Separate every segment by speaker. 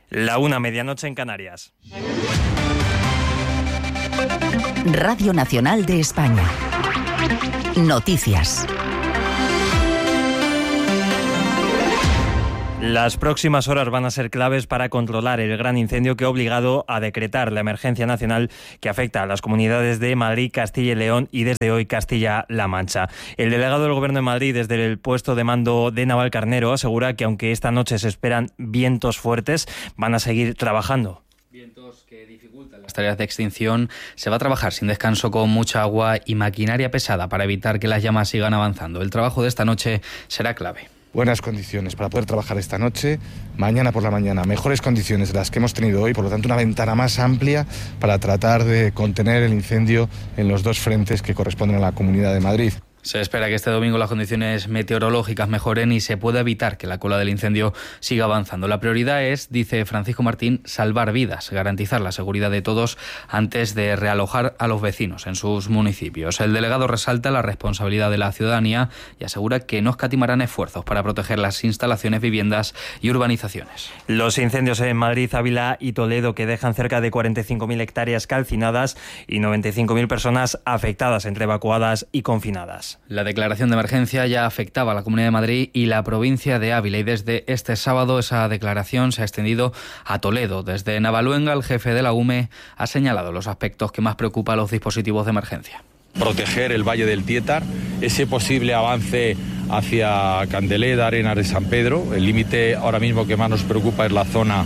Speaker 1: 1:00, medianoche en Canarias.
Speaker 2: Radio Nacional de España. Noticias.
Speaker 1: Las próximas horas van a ser claves para controlar el gran incendio que ha obligado a decretar la emergencia nacional que afecta a las comunidades de Madrid, Castilla y León y desde hoy Castilla-La Mancha. El delegado del Gobierno de Madrid desde el puesto de mando de Navalcarnero asegura que aunque esta noche se esperan vientos fuertes, van a seguir trabajando.
Speaker 3: Vientos que dificultan las tareas de extinción. Se va a trabajar sin descanso con mucha agua y maquinaria pesada para evitar que las llamas sigan avanzando. El trabajo de esta noche será clave.
Speaker 4: Buenas condiciones para poder trabajar esta noche, mañana por la mañana, mejores condiciones de las que hemos tenido hoy, por lo tanto una ventana más amplia para tratar de contener el incendio en los dos frentes que corresponden a la Comunidad de Madrid.
Speaker 3: Se espera que este domingo las condiciones meteorológicas mejoren y se pueda evitar que la cola del incendio siga avanzando. La prioridad es, dice Francisco Martín, salvar vidas, garantizar la seguridad de todos antes de realojar a los vecinos en sus municipios. El delegado resalta la responsabilidad de la ciudadanía y asegura que no escatimarán esfuerzos para proteger las instalaciones, viviendas y urbanizaciones.
Speaker 1: Los incendios en Madrid, Ávila y Toledo, que dejan cerca de 45.000 hectáreas calcinadas y 95.000 personas afectadas, entre evacuadas y confinadas.
Speaker 3: La declaración de emergencia ya afectaba a la Comunidad de Madrid y la provincia de Ávila, y desde este sábado esa declaración se ha extendido a Toledo. Desde Navaluenga, el jefe de la UME ha señalado los aspectos que más preocupan a los dispositivos de emergencia.
Speaker 5: Proteger el Valle del Tietar, ese posible avance hacia Candeleda, Arenas de San Pedro. El límite ahora mismo que más nos preocupa es la zona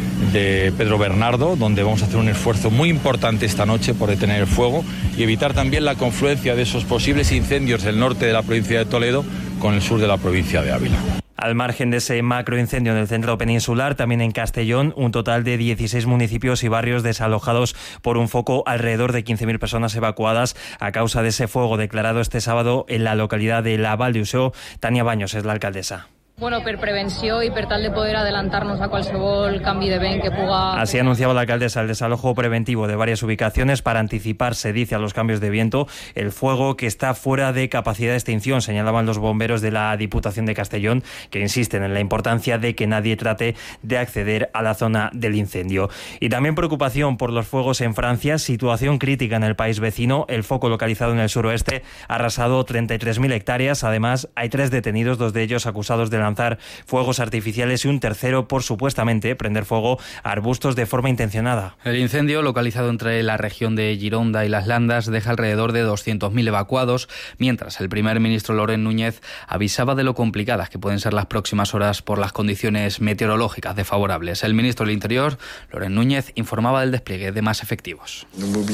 Speaker 5: de Pedro Bernardo, donde vamos a hacer un esfuerzo muy importante esta noche por detener el fuego y evitar también la confluencia de esos posibles incendios del norte de la provincia de Toledo con el sur de la provincia de Ávila.
Speaker 1: Al margen de ese macroincendio en el centro peninsular, también en Castellón, un total de 16 municipios y barrios desalojados por un foco, alrededor de 15.000 personas evacuadas a causa de ese fuego declarado este sábado en la localidad de la Val d'Usó. Tania Baños es la alcaldesa.
Speaker 6: Bueno, per prevenció i per tal de poder adelantarnos a qualsevol canvi de vent que puga...
Speaker 1: Así anunciaba la alcaldesa el desalojo preventivo de varias ubicaciones para anticiparse, dice, a los cambios de viento. El fuego que está fuera de capacidad de extinción, señalaban los bomberos de la Diputación de Castellón, que insisten en la importancia de que nadie trate de acceder a la zona del incendio. Y también preocupación por los fuegos en Francia, situación crítica en el país vecino. El foco localizado en el suroeste ha arrasado 33.000 hectáreas. Además, hay 3 detenidos, 2 de ellos acusados de lanzar fuegos artificiales y un tercero por supuestamente prender fuego a arbustos de forma intencionada.
Speaker 3: El incendio, localizado entre la región de Gironda y Las Landas, deja alrededor de 200.000 evacuados, mientras el primer ministro Laurent Núñez avisaba de lo complicadas que pueden ser las próximas horas por las condiciones meteorológicas desfavorables. El ministro del Interior, Laurent Núñez, informaba del despliegue de más efectivos.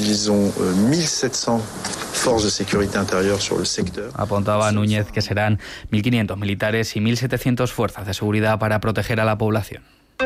Speaker 3: Apuntaba Núñez que serán 1.500 militares y 1.700 fuerzas de seguridad para proteger a la población.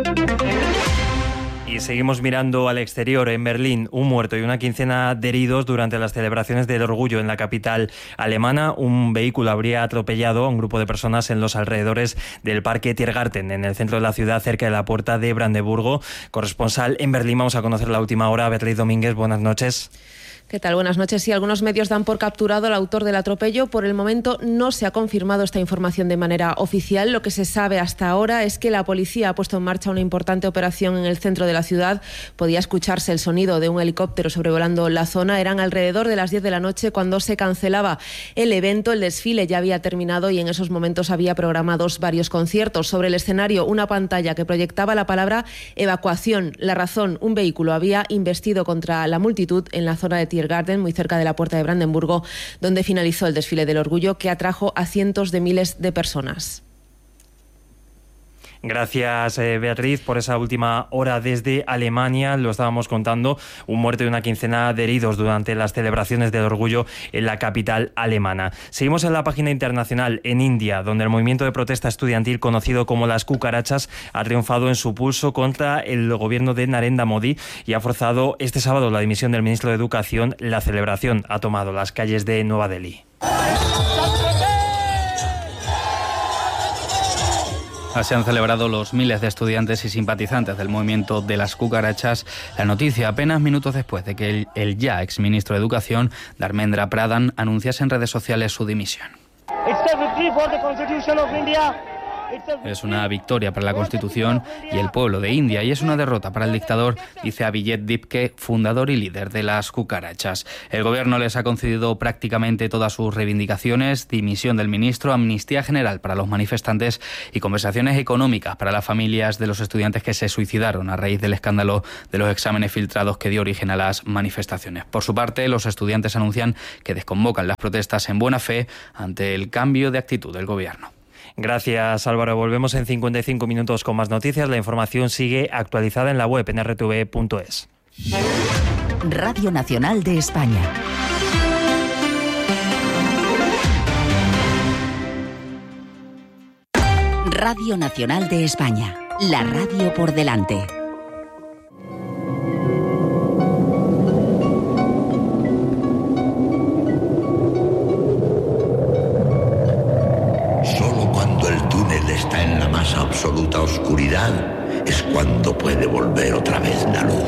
Speaker 1: Y seguimos mirando al exterior. En Berlín, un muerto y una quincena de heridos durante las celebraciones del orgullo en la capital alemana. Un vehículo habría atropellado a un grupo de personas en los alrededores del Parque Tiergarten, en el centro de la ciudad, cerca de la puerta de Brandeburgo. Corresponsal en Berlín, vamos a conocer la última hora. Beatriz Domínguez, buenas noches.
Speaker 7: ¿Qué tal? Buenas noches. Sí, algunos medios dan por capturado al autor del atropello. Por el momento no se ha confirmado esta información de manera oficial. Lo que se sabe hasta ahora es que la policía ha puesto en marcha una importante operación en el centro de la ciudad. Podía escucharse el sonido de un helicóptero sobrevolando la zona. Eran alrededor de las 10 de la noche cuando se cancelaba el evento. El desfile ya había terminado y en esos momentos había programados varios conciertos. Sobre el escenario, una pantalla que proyectaba la palabra evacuación. La razón, un vehículo había investido contra la multitud en la zona de Tiergarten, muy cerca de la puerta de Brandenburgo, donde finalizó el desfile del orgullo que atrajo a cientos de miles de personas.
Speaker 1: Gracias, Beatriz, por esa última hora desde Alemania. Lo estábamos contando, un muerto y una quincena de heridos durante las celebraciones del orgullo en la capital alemana. Seguimos en la página internacional, en India, donde el movimiento de protesta estudiantil conocido como las cucarachas ha triunfado en su pulso contra el gobierno de Narendra Modi y ha forzado este sábado la dimisión del ministro de Educación. La celebración ha tomado las calles de Nueva Delhi.
Speaker 3: Se han celebrado los miles de estudiantes y simpatizantes del movimiento de las cucarachas. La noticia apenas minutos después de que el ya exministro de Educación, Dharmendra Pradhan, anunciase en redes sociales su dimisión. Es una victoria para la Constitución y el pueblo de India y es una derrota para el dictador, dice Abhijit Dipke, fundador y líder de las cucarachas. El gobierno les ha concedido prácticamente todas sus reivindicaciones: dimisión del ministro, amnistía general para los manifestantes y compensaciones económicas para las familias de los estudiantes que se suicidaron a raíz del escándalo de los exámenes filtrados que dio origen a las manifestaciones. Por su parte, los estudiantes anuncian que desconvocan las protestas en buena fe ante el cambio de actitud del gobierno.
Speaker 1: Gracias, Álvaro. Volvemos en 55 minutos con más noticias. La información sigue actualizada en la web en rtv.es.
Speaker 2: Radio Nacional de España. Radio Nacional de España. La radio por delante.
Speaker 8: Está en la más absoluta oscuridad, es cuando puede volver otra vez la luz.